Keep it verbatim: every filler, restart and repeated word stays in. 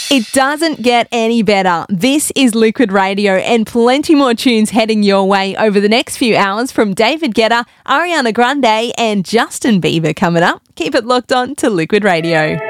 It doesn't get any better. This is Liquid Radio and plenty more tunes heading your way over the next few hours from David Guetta, Ariana Grande and Justin Bieber coming up. Keep it locked on to Liquid Radio.